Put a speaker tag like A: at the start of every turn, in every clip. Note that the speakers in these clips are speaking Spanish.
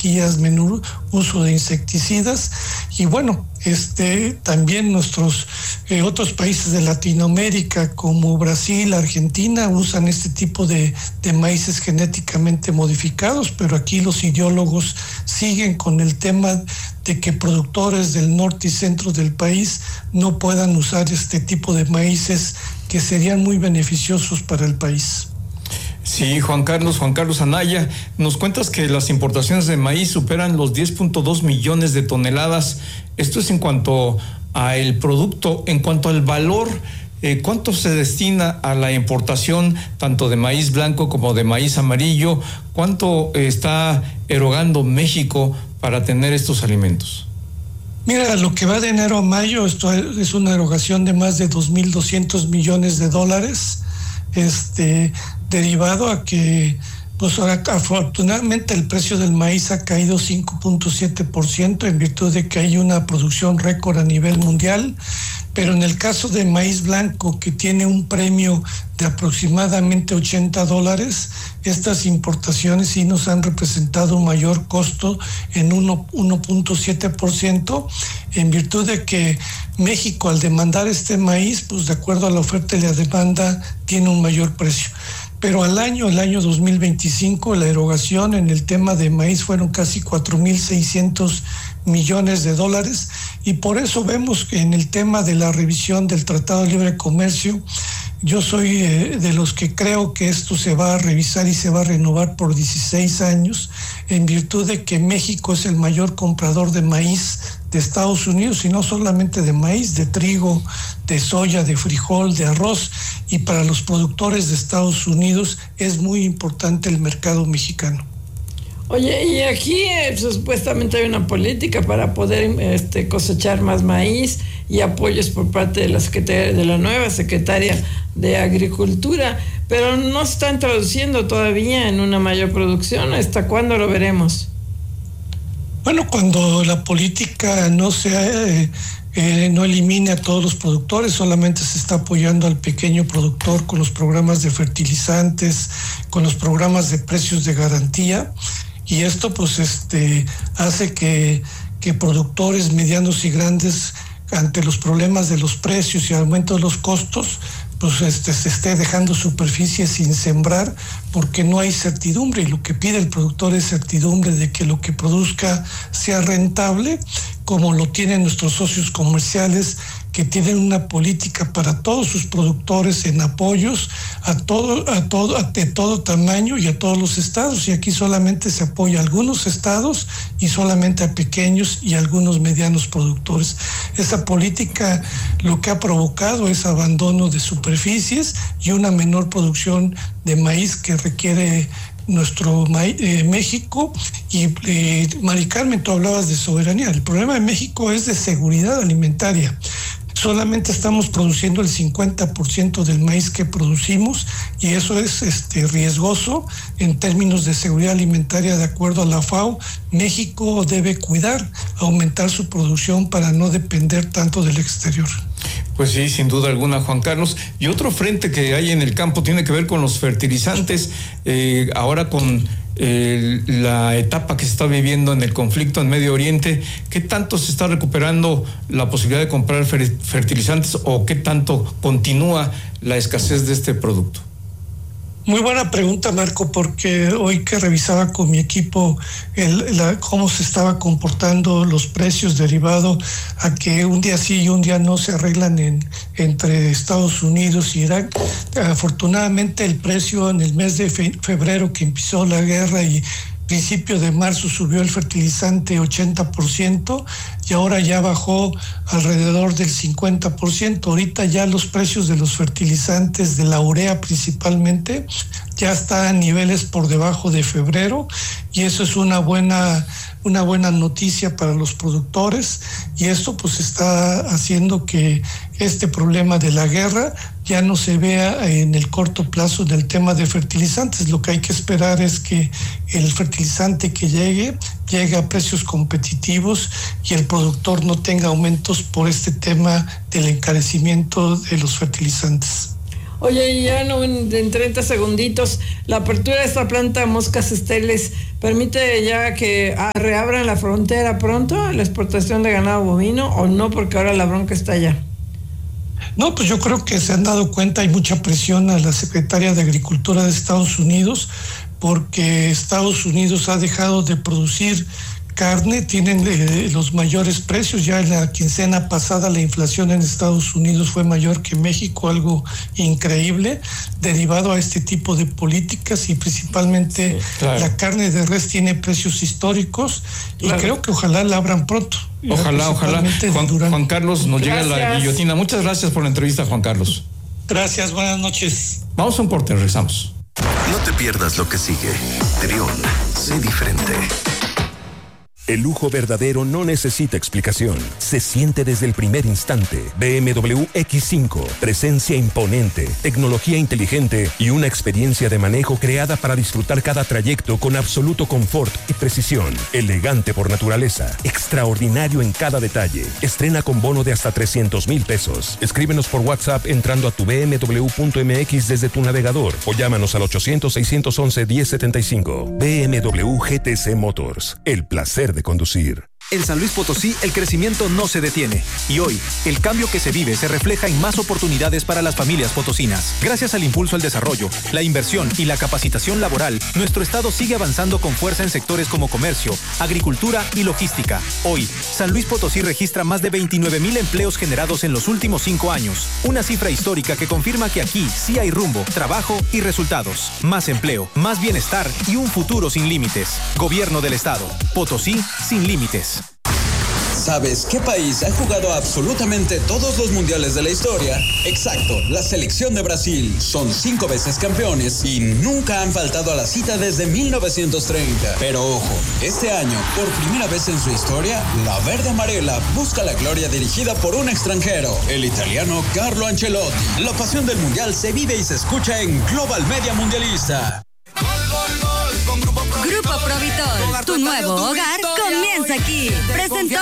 A: sequías, menor uso de insecticidas. Y bueno, también nuestros otros países de Latinoamérica como Brasil, Argentina usan este tipo de maíces genéticamente modificados, pero aquí los ideólogos siguen con el tema de que productores del norte y centro del país no puedan usar este tipo de maíces que serían muy beneficiosos para el país.
B: Sí, Juan Carlos Anaya, nos cuentas que las importaciones de maíz superan los 10.2 millones de toneladas. Esto es en cuanto a el producto, en cuanto al valor. ¿Cuánto se destina a la importación tanto de maíz blanco como de maíz amarillo? ¿Cuánto está erogando México para tener estos alimentos?
A: Mira, lo que va de enero a mayo, esto es una erogación de más de 2.200 millones de dólares, derivado a que, pues afortunadamente el precio del maíz ha caído 5.7% en virtud de que hay una producción récord a nivel mundial, pero en el caso de maíz blanco, que tiene un premio de aproximadamente $80, estas importaciones sí nos han representado un mayor costo en 1.7%, en virtud de que México, al demandar este maíz, pues de acuerdo a la oferta y la demanda, tiene un mayor precio. Pero el año 2025, la erogación en el tema de maíz fueron casi 4.600 millones de dólares, y por eso vemos que en el tema de la revisión del Tratado de Libre Comercio, yo soy de los que creo que esto se va a revisar y se va a renovar por 16 años, en virtud de que México es el mayor comprador de maíz de Estados Unidos, y no solamente de maíz, de trigo, de soya, de frijol, de arroz, y para los productores de Estados Unidos es muy importante el mercado mexicano.
C: Oye, y aquí supuestamente hay una política para poder cosechar más maíz y apoyos por parte de la nueva secretaria de Agricultura, pero no se están traduciendo todavía en una mayor producción. ¿Hasta cuándo lo veremos?
A: Bueno, cuando la política no elimine a todos los productores, solamente se está apoyando al pequeño productor con los programas de fertilizantes, con los programas de precios de garantía, y esto pues hace que productores medianos y grandes, ante los problemas de los precios y aumento de los costos, pues se esté dejando superficie sin sembrar, porque no hay certidumbre, y lo que pide el productor es certidumbre de que lo que produzca sea rentable, como lo tienen nuestros socios comerciales, que tienen una política para todos sus productores en apoyos de todo tamaño y a todos los estados, y aquí solamente se apoya a algunos estados y solamente a pequeños y algunos medianos productores. Esa política lo que ha provocado es abandono de superficies y una menor producción de maíz que requiere nuestro México. Y Mari Carmen, tú hablabas de soberanía. El problema de México es de seguridad alimentaria. Solamente estamos produciendo el 50% del maíz que producimos, y eso es riesgoso en términos de seguridad alimentaria. De acuerdo a la FAO, México debe aumentar su producción para no depender tanto del exterior.
B: Pues sí, sin duda alguna, Juan Carlos. Y otro frente que hay en el campo tiene que ver con los fertilizantes. Ahora con la etapa que se está viviendo en el conflicto en Medio Oriente, ¿qué tanto se está recuperando la posibilidad de comprar fertilizantes, o qué tanto continúa la escasez de este producto?
A: Muy buena pregunta, Marco, porque hoy que revisaba con mi equipo cómo se estaba comportando los precios derivado a que un día sí y un día no se arreglan entre Estados Unidos y Irak. Afortunadamente el precio en el mes de febrero, que empezó la guerra, y principio de marzo subió el fertilizante 80%, y ahora ya bajó alrededor del 50%. Ahorita ya los precios de los fertilizantes, de la urea principalmente, ya está a niveles por debajo de febrero, y eso es una buena noticia para los productores, y esto pues está haciendo que este problema de la guerra ya no se vea en el corto plazo del tema de fertilizantes. Lo que hay que esperar es que el fertilizante que llegue a precios competitivos y el productor no tenga aumentos por este tema del encarecimiento de los fertilizantes.
C: Oye, y ya en 30 segunditos, la apertura de esta planta Moscas Esteles permite ya que reabran la frontera pronto, la exportación de ganado bovino, o no, porque ahora la bronca está allá.
A: No, pues yo creo que se han dado cuenta, hay mucha presión a la secretaria de Agricultura de Estados Unidos, porque Estados Unidos ha dejado de producir carne, tienen los mayores precios. Ya en la quincena pasada la inflación en Estados Unidos fue mayor que México, algo increíble, derivado a este tipo de políticas, y principalmente la carne de res tiene precios históricos, y creo que ojalá la abran pronto.
B: Ojalá. Juan Carlos, nos llega la guillotina. Muchas gracias por la entrevista, Juan Carlos.
A: Gracias, buenas noches.
B: Vamos a un corte, regresamos.
D: No te pierdas lo que sigue. Trión, sé diferente.
E: El lujo verdadero no necesita explicación. Se siente desde el primer instante. BMW X5. Presencia imponente, tecnología inteligente y una experiencia de manejo creada para disfrutar cada trayecto con absoluto confort y precisión. Elegante por naturaleza. Extraordinario en cada detalle. Estrena con bono de hasta 300,000 pesos. Escríbenos por WhatsApp entrando a tu bmw.mx desde tu navegador o llámanos al 800-611-1075. BMW GTC Motors. El placer de conducir.
F: En San Luis Potosí, el crecimiento no se detiene. Y hoy, el cambio que se vive se refleja en más oportunidades para las familias potosinas. Gracias al impulso al desarrollo, la inversión y la capacitación laboral, nuestro estado sigue avanzando con fuerza en sectores como comercio, agricultura y logística. Hoy, San Luis Potosí registra más de 29,000 empleos generados en los últimos 5 años. Una cifra histórica que confirma que aquí sí hay rumbo, trabajo y resultados. Más empleo, más bienestar y un futuro sin límites. Gobierno del Estado. Potosí sin límites.
G: ¿Sabes qué país ha jugado absolutamente todos los mundiales de la historia? Exacto, la selección de Brasil. Son 5 veces campeones y nunca han faltado a la cita desde 1930. Pero ojo, este año, por primera vez en su historia, la verde amarela busca la gloria dirigida por un extranjero, el italiano Carlo Ancelotti. La pasión del mundial se vive y se escucha en Global Media Mundialista.
H: Grupo Provitor, tu nuevo hogar comienza aquí. Presentó.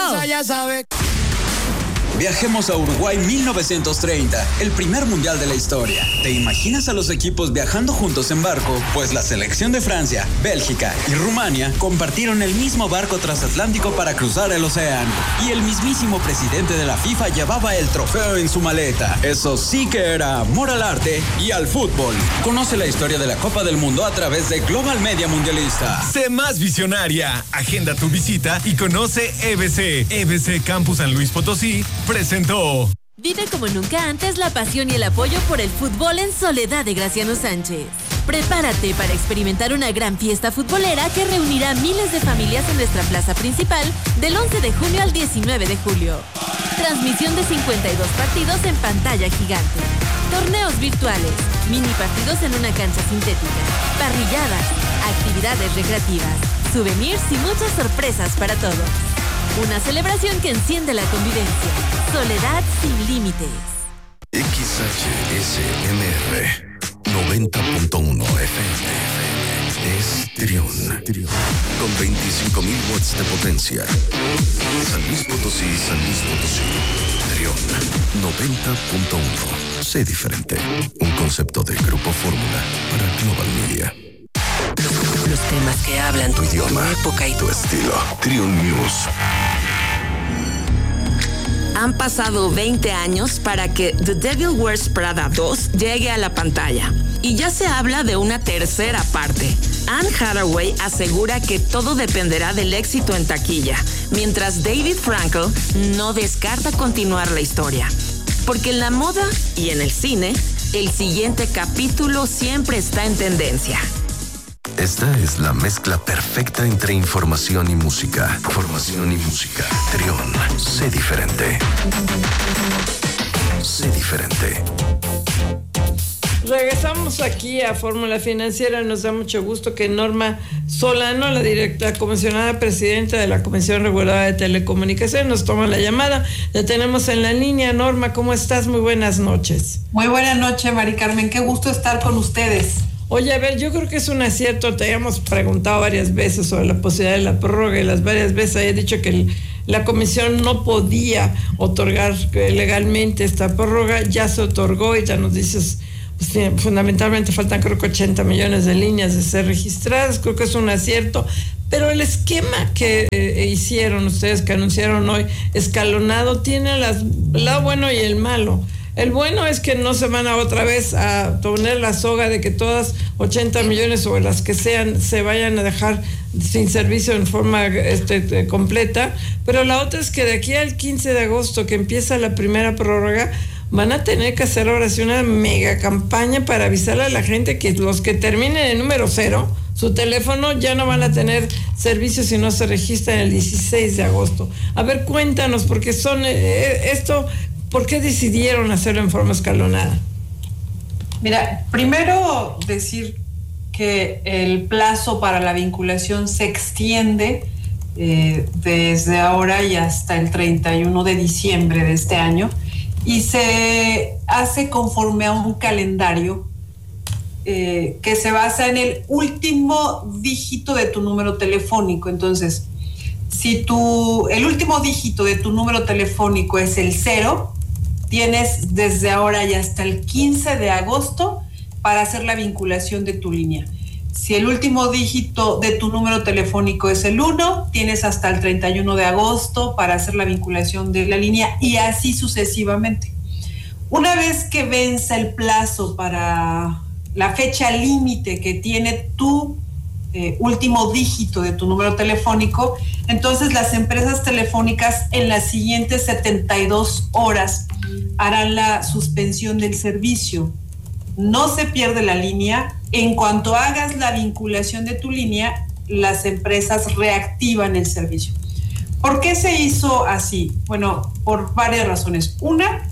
G: Viajemos a Uruguay 1930, el primer mundial de la historia. ¿Te imaginas a los equipos viajando juntos en barco? Pues la selección de Francia, Bélgica y Rumania compartieron el mismo barco transatlántico para cruzar el océano. Y el mismísimo presidente de la FIFA llevaba el trofeo en su maleta. Eso sí que era amor al arte y al fútbol. Conoce la historia de la Copa del Mundo a través de Global Media Mundialista.
I: Sé más visionaria. Agenda tu visita y conoce EBC. EBC Campus San Luis Potosí presentó.
H: Vive como nunca antes la pasión y el apoyo por el fútbol en Soledad de Graciano Sánchez. Prepárate para experimentar una gran fiesta futbolera que reunirá miles de familias en nuestra plaza principal del 11 de junio al 19 de julio. Transmisión de 52 partidos en pantalla gigante. Torneos virtuales, mini partidos en una cancha sintética, parrilladas, actividades recreativas, souvenirs y muchas sorpresas para todos. Una celebración que enciende la convivencia. Soledad sin límites.
D: XHSMR 90.1 FM es Trión. Con 25,000 watts de potencia. San Luis Potosí, Trión 90.1. Sé diferente. Un concepto de Grupo Fórmula para Global Media.
J: Los temas que hablan
D: tu idioma,
J: tu época y
D: tu estilo. Trión News.
J: Han pasado 20 años para que The Devil Wears Prada 2 llegue a la pantalla. Y ya se habla de una tercera parte. Anne Hathaway asegura que todo dependerá del éxito en taquilla, mientras David Frankel no descarta continuar la historia. Porque en la moda y en el cine, el siguiente capítulo siempre está en tendencia.
D: Esta es la mezcla perfecta entre información y música. Trión, sé diferente. Sé diferente.
C: Regresamos aquí a Fórmula Financiera. Nos da mucho gusto que Norma Solano, la comisionada presidenta de la Comisión Reguladora de Telecomunicaciones, nos toma la llamada. La tenemos en la línea. Norma, ¿cómo estás? Muy buenas noches.
K: Muy buenas noches, Mari Carmen. Qué gusto estar con ustedes.
C: Oye, a ver, yo creo que es un acierto. Te habíamos preguntado varias veces sobre la posibilidad de la prórroga y las varias veces había dicho que la comisión no podía otorgar legalmente esta prórroga. Ya se otorgó y ya nos dices, pues, fundamentalmente faltan creo que 80 millones de líneas de ser registradas. Creo que es un acierto, Pero el esquema que hicieron ustedes, que anunciaron hoy, escalonado, tiene el lado bueno y el malo. El bueno es que no se van a otra vez a poner la soga de que todas 80 millones o las que sean se vayan a dejar sin servicio en forma completa, pero la otra es que de aquí al 15 de agosto, que empieza la primera prórroga, van a tener que hacer ahora sí una mega campaña para avisarle a la gente que los que terminen en número 0, su teléfono, ya no van a tener servicio si no se registran el 16 de agosto. A ver, cuéntanos, porque ¿por qué decidieron hacerlo en forma escalonada?
K: Mira, primero decir que el plazo para la vinculación se extiende desde ahora y hasta el 31 de diciembre de este año, y se hace conforme a un calendario que se basa en el último dígito de tu número telefónico. Entonces, si el último dígito de tu número telefónico es el 0, tienes desde ahora y hasta el 15 de agosto para hacer la vinculación de tu línea. Si el último dígito de tu número telefónico es el 1, tienes hasta el 31 de agosto para hacer la vinculación de la línea, y así sucesivamente. Una vez que venza el plazo para la fecha límite que tiene tu último dígito de tu número telefónico, entonces las empresas telefónicas en las siguientes 72 horas harán la suspensión del servicio. No se pierde la línea. En cuanto hagas la vinculación de tu línea, las empresas reactivan el servicio. ¿Por qué se hizo así? Bueno, por varias razones. Una,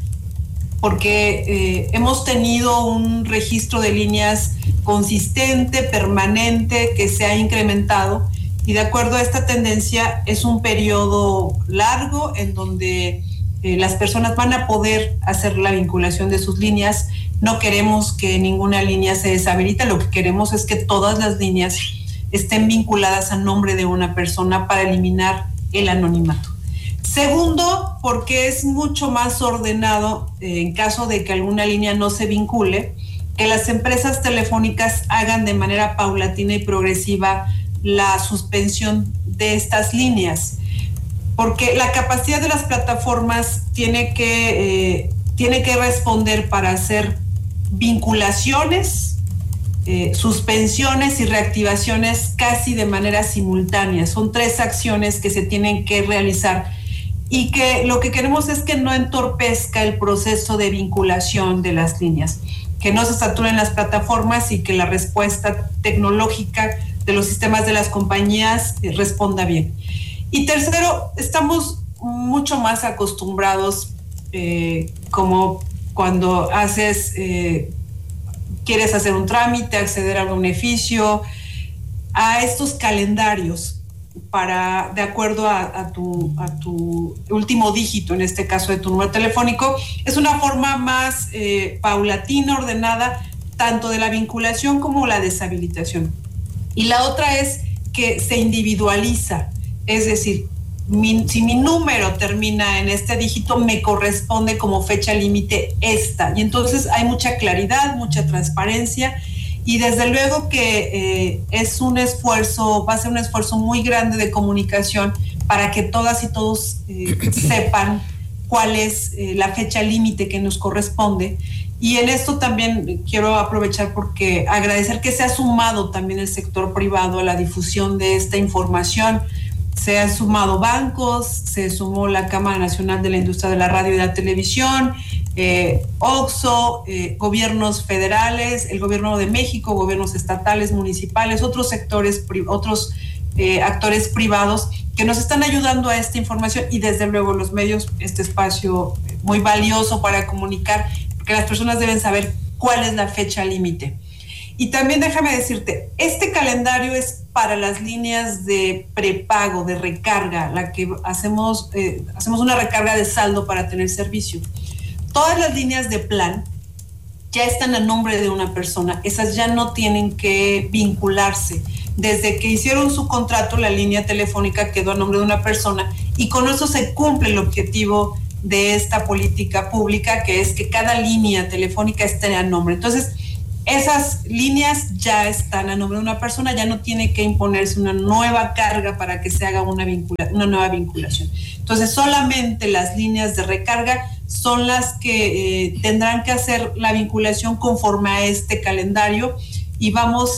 K: porque hemos tenido un registro de líneas consistente, permanente, que se ha incrementado, y de acuerdo a esta tendencia es un periodo largo en donde las personas van a poder hacer la vinculación de sus líneas. No queremos que ninguna línea se deshabilite, lo que queremos es que todas las líneas estén vinculadas a nombre de una persona para eliminar el anonimato. Segundo, porque es mucho más ordenado, en caso de que alguna línea no se vincule, que las empresas telefónicas hagan de manera paulatina y progresiva la suspensión de estas líneas, porque la capacidad de las plataformas tiene que responder para hacer vinculaciones, suspensiones y reactivaciones casi de manera simultánea. Son 3 acciones que se tienen que realizar, y que lo que queremos es que no entorpezca el proceso de vinculación de las líneas, que no se saturen las plataformas y que la respuesta tecnológica de los sistemas de las compañías responda bien. Y tercero, estamos mucho más acostumbrados, como cuando quieres hacer un trámite, acceder a un beneficio, a estos calendarios de acuerdo a tu último dígito, en este caso de tu número telefónico. Es una forma más paulatina, ordenada, tanto de la vinculación como la deshabilitación. Y la otra es que se individualiza, es decir, si mi número termina en este dígito, me corresponde como fecha límite esta. Y entonces hay mucha claridad, mucha transparencia, y desde luego que va a ser un esfuerzo muy grande de comunicación para que todas y todos sepan cuál es la fecha límite que nos corresponde. Y en esto también quiero aprovechar porque agradecer que se ha sumado también el sector privado a la difusión de esta información. Se han sumado bancos, se sumó la Cámara Nacional de la Industria de la Radio y la Televisión, OXXO, gobiernos federales, el gobierno de México, gobiernos estatales, municipales, otros sectores, otros actores privados que nos están ayudando a esta información, y desde luego los medios, este espacio muy valioso para comunicar, porque las personas deben saber cuál es la fecha límite. Y también déjame decirte, este calendario es para las líneas de prepago, de recarga, la que hacemos una recarga de saldo para tener servicio. Todas las líneas de plan ya están a nombre de una persona, esas ya no tienen que vincularse. Desde que hicieron su contrato, la línea telefónica quedó a nombre de una persona, y con eso se cumple el objetivo de esta política pública, que es que cada línea telefónica esté a nombre. Entonces, Esas líneas ya están a nombre de una persona, ya no tiene que imponerse una nueva carga para que se haga una nueva vinculación. Entonces, solamente las líneas de recarga son las que tendrán que hacer la vinculación conforme a este calendario, y vamos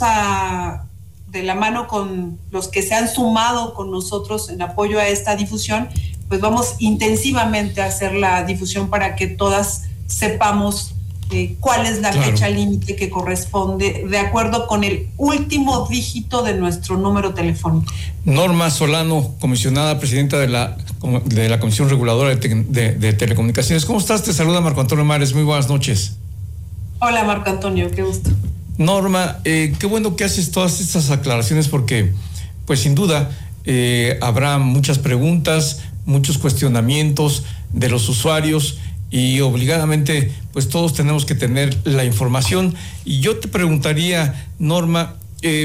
K: de la mano con los que se han sumado con nosotros en apoyo a esta difusión, pues vamos intensivamente a hacer la difusión para que todas sepamos cuál es la fecha límite que corresponde de acuerdo con el último dígito de nuestro número telefónico.
B: Norma Solano, comisionada presidenta de la Comisión Reguladora de Telecomunicaciones. ¿Cómo estás? Te saluda Marco Antonio Mares. Muy buenas noches.
K: Hola, Marco Antonio, qué gusto.
B: Norma, qué bueno que haces todas estas aclaraciones, porque pues sin duda habrá muchas preguntas, muchos cuestionamientos de los usuarios, y obligadamente pues todos tenemos que tener la información. Y yo te preguntaría, Norma,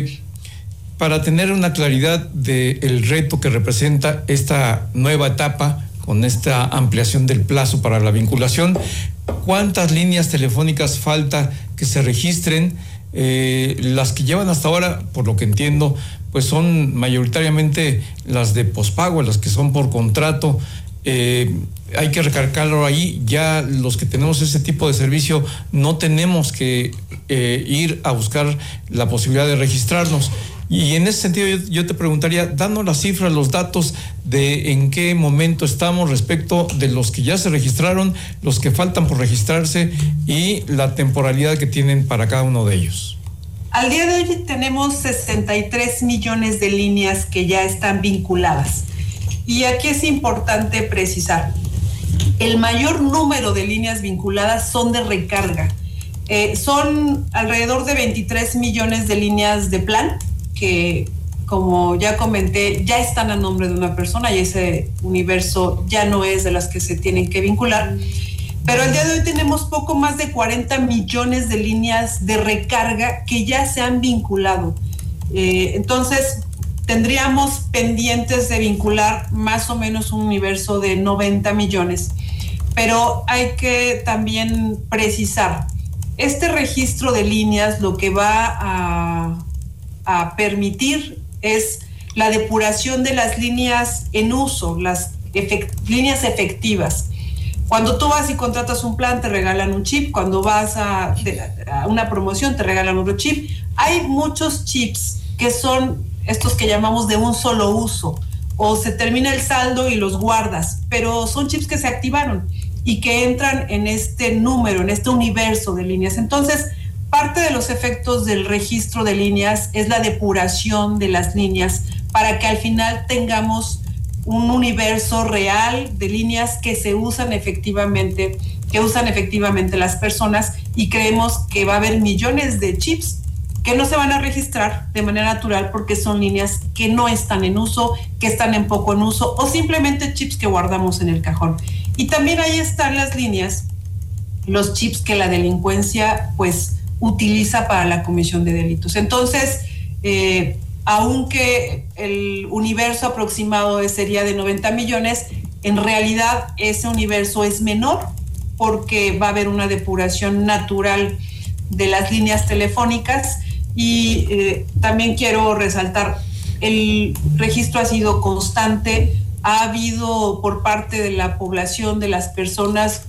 B: para tener una claridad del reto que representa esta nueva etapa con esta ampliación del plazo para la vinculación, ¿cuántas líneas telefónicas falta que se registren? Las que llevan hasta ahora, por lo que entiendo, pues son mayoritariamente las de pospago, las que son por contrato. Hay que recalcarlo ahí, ya los que tenemos ese tipo de servicio no tenemos que ir a buscar la posibilidad de registrarnos. Y en ese sentido yo te preguntaría, danos las cifras, los datos de en qué momento estamos respecto de los que ya se registraron, los que faltan por registrarse y la temporalidad que tienen para cada uno de ellos.
K: Al día de hoy tenemos 63 millones de líneas que ya están vinculadas. Y aquí es importante precisar, el mayor número de líneas vinculadas son de recarga. Son alrededor de 23 millones de líneas de plan que, como ya comenté, ya están a nombre de una persona, y ese universo ya no es de las que se tienen que vincular. Pero al día de hoy tenemos poco más de 40 millones de líneas de recarga que ya se han vinculado. Entonces, tendríamos pendientes de vincular más o menos un universo de 90 millones. Pero hay que también precisar, este registro de líneas lo que va a permitir es la depuración de las líneas en uso, las líneas efectivas. Cuando tú vas y contratas un plan, te regalan un chip. Cuando vas a una promoción, te regalan otro chip. Hay muchos chips que son estos que llamamos de un solo uso, o se termina el saldo y los guardas, pero son chips que se activaron y que entran en este número, en este universo de líneas. Entonces, parte de los efectos del registro de líneas es la depuración de las líneas para que al final tengamos un universo real de líneas que se usan efectivamente, las personas, y creemos que va a haber millones de chips que no se van a registrar de manera natural porque son líneas que no están en uso, que están en poco en uso, o simplemente chips que guardamos en el cajón. Y también ahí están las líneas, los chips que la delincuencia pues utiliza para la comisión de delitos. Entonces, aunque el universo aproximado sería de 90 millones, en realidad ese universo es menor porque va a haber una depuración natural de las líneas telefónicas. Y también quiero resaltar, el registro ha sido constante, ha habido por parte de la población, de las personas,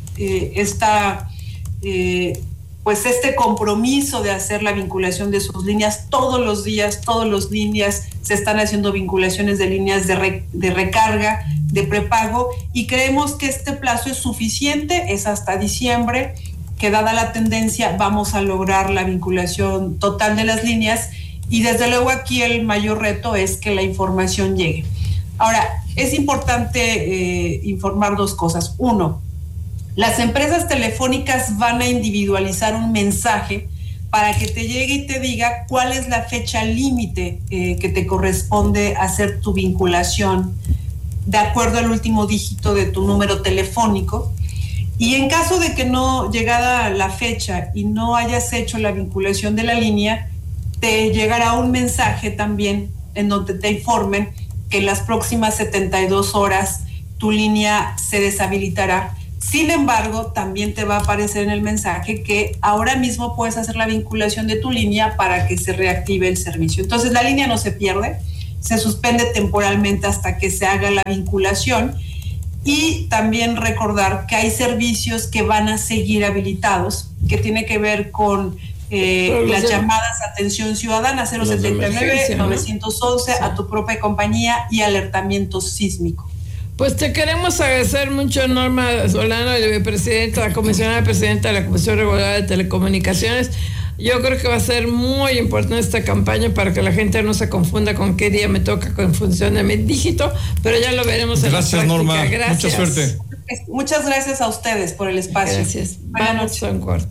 K: este compromiso de hacer la vinculación de sus líneas todos los días se están haciendo vinculaciones de líneas de recarga, de prepago, y creemos que este plazo es suficiente, es hasta diciembre, que dada la tendencia vamos a lograr la vinculación total de las líneas, y desde luego aquí el mayor reto es que la información llegue. Ahora, es importante informar dos cosas. Uno, las empresas telefónicas van a individualizar un mensaje para que te llegue y te diga cuál es la fecha límite que te corresponde hacer tu vinculación de acuerdo al último dígito de tu número telefónico. Y en caso de que no llegada la fecha y no hayas hecho la vinculación de la línea, te llegará un mensaje también en donde te informen que en las próximas 72 horas tu línea se deshabilitará Sin embargo, también te va a aparecer en el mensaje que ahora mismo puedes hacer la vinculación de tu línea para que se reactive el servicio. Entonces, la línea no se pierde, se suspende temporalmente hasta que se haga la vinculación. Y también recordar que hay servicios que van a seguir habilitados, que tiene que ver con las llamadas a atención ciudadana 079, 911, a tu propia compañía y alertamiento sísmico.
C: Pues te queremos agradecer mucho, Norma Solano, vicepresidenta, comisionada presidenta de la Comisión Reguladora de Telecomunicaciones. Yo creo que va a ser muy importante esta campaña para que la gente no se confunda con qué día me toca en función de mi dígito, pero ya lo veremos en la práctica.
B: Gracias, Norma.
C: Gracias.
B: Mucha suerte.
K: Muchas gracias a ustedes por el espacio.
C: Gracias. Vamos a un corte.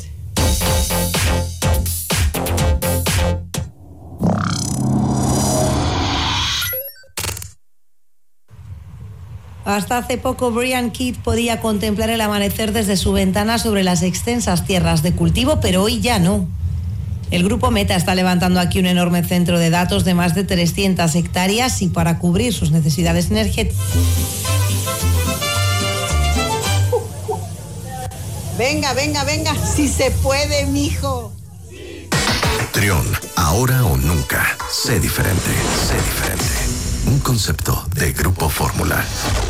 L: Hasta hace poco, Brian Kidd podía contemplar el amanecer desde su ventana sobre las extensas tierras de cultivo, pero hoy ya no. El grupo Meta está levantando aquí un enorme centro de datos de más de 300 hectáreas y para cubrir sus necesidades energéticas.
M: Venga, venga, venga, si se puede, mijo.
D: Trión, ahora o nunca. Sé diferente, sé diferente. Un concepto de Grupo Fórmula.